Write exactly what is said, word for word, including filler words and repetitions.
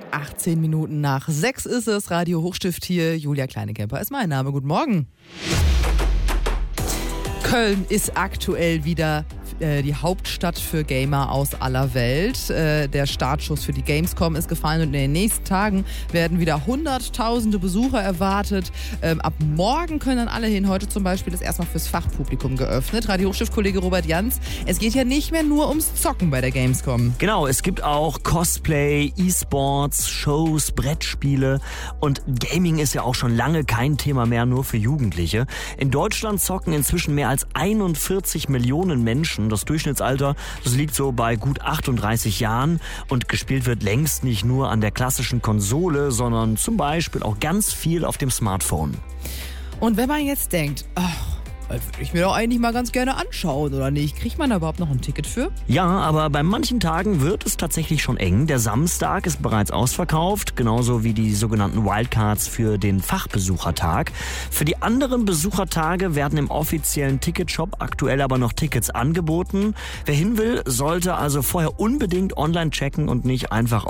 achtzehn Minuten nach sechs ist es. Radio Hochstift hier. Julia Kleinekemper ist mein Name. Guten Morgen. Köln ist aktuell wieder äh, die Hauptstadt für Gamer aus aller Welt. Äh, der Startschuss für die Gamescom ist gefallen und in den nächsten Tagen werden wieder hunderttausende Besucher erwartet. Ähm, ab morgen können dann alle hin. Heute zum Beispiel ist erstmal fürs Fachpublikum geöffnet. Radio Hochstift-Kollege Robert Jans, es geht ja nicht mehr nur ums Zocken bei der Gamescom. Genau, es gibt auch Cosplay, E-Sports, Shows, Brettspiele und Gaming ist ja auch schon lange kein Thema mehr nur für Jugendliche. In Deutschland zocken inzwischen mehr als einundvierzig Millionen Menschen. Das Durchschnittsalter, das liegt so bei gut achtunddreißig Jahren und gespielt wird längst nicht nur an der klassischen Konsole, sondern zum Beispiel auch ganz viel auf dem Smartphone. Und wenn man jetzt denkt, ach, das würde ich mir doch eigentlich mal ganz gerne anschauen, oder nicht? Kriegt man da überhaupt noch ein Ticket für? Ja, aber bei manchen Tagen wird es tatsächlich schon eng. Der Samstag ist bereits ausverkauft, genauso wie die sogenannten Wildcards für den Fachbesuchertag. Für die anderen Besuchertage werden im offiziellen Ticketshop aktuell aber noch Tickets angeboten. Wer hin will, sollte also vorher unbedingt online checken und nicht einfach